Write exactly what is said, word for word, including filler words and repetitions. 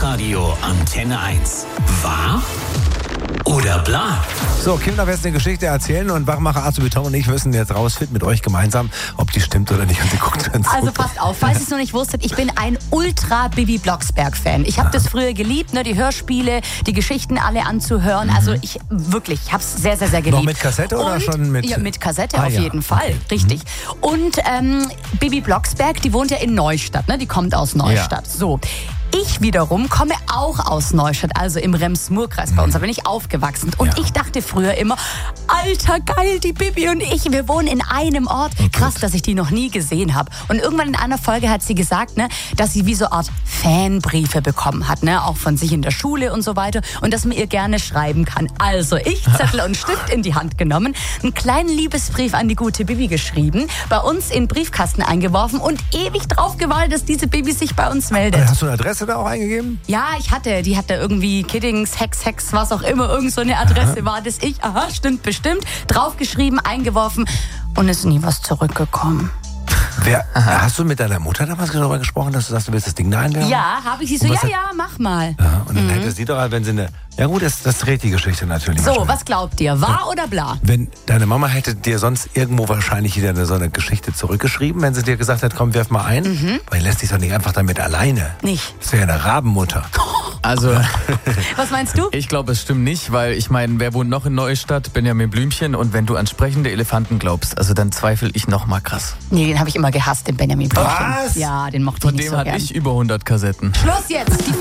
Hitradio Antenne eins. Wahr oder bla? So, Kim darf jetzt eine Geschichte erzählen und Wachmacher Arthur Beton und ich müssen jetzt rausfinden mit euch gemeinsam, ob die stimmt oder nicht. Und sie guckt dann so. Also passt auf, falls ihr es noch nicht wusstet, ich bin ein Ultra-Bibi Blocksberg-Fan. Ich habe das früher geliebt, ne, die Hörspiele, die Geschichten alle anzuhören. Mhm. Also ich wirklich, ich habe es sehr, sehr, sehr geliebt. Noch mit Kassette oder und, schon mit? Ja, mit Kassette ah, auf ja. jeden Fall, okay. richtig. Mhm. Und ähm, Bibi Blocksberg, die wohnt ja in Neustadt, ne? Die kommt aus Neustadt. Ja. So. Ich wiederum komme auch aus Neustadt, also im Rems-Murr-Kreis bei uns. Da bin ich aufgewachsen. Und ja. ich dachte früher immer, alter, geil, die Bibi und ich, wir wohnen in einem Ort. Oh, krass, dass ich die noch nie gesehen habe. Und irgendwann in einer Folge hat sie gesagt, ne, dass sie wie so eine Art Fanbriefe bekommen hat, ne, auch von sich in der Schule und so weiter. Und dass man ihr gerne schreiben kann. Also ich, Zettel und Stift in die Hand genommen, einen kleinen Liebesbrief an die gute Bibi geschrieben, bei uns in den Briefkasten eingeworfen und ewig drauf gewartet, dass diese Bibi sich bei uns meldet. Hast du eine Adresse da auch eingegeben? Ja, ich hatte. Die hatte irgendwie Kiddings, Hex, Hex, was auch immer. Irgend so eine Adresse aha. war das ich. Aha, stimmt bestimmt. Draufgeschrieben, eingeworfen und ist nie was zurückgekommen. Wer, hast du mit deiner Mutter damals darüber gesprochen, dass du sagst, du willst das Ding da einwerfen? Ja, habe ich. Sie so, ja, ja, mach mal. Ja, und dann mhm. hätte sie doch, wenn sie eine... Ja gut, das, das dreht die Geschichte natürlich. So, was glaubt ihr? Wahr ja. oder bla? Wenn deine Mama hätte dir sonst irgendwo wahrscheinlich wieder eine, so eine Geschichte zurückgeschrieben, wenn sie dir gesagt hat, komm, werf mal ein. Mhm. Weil lässt dich doch nicht einfach damit alleine. Nicht. Das wäre ja eine Rabenmutter. Also, was meinst du? Ich glaube, es stimmt nicht, weil ich meine, wer wohnt noch in Neustadt? Benjamin Blümchen. Und wenn du an sprechende Elefanten glaubst, also dann zweifle ich noch mal krass. Nee, den habe ich immer gehasst, den Benjamin Blümchen. Was? Ja, den mochte Von ich nicht dem so hatte gern. ich über hundert Kassetten. Schluss jetzt! Die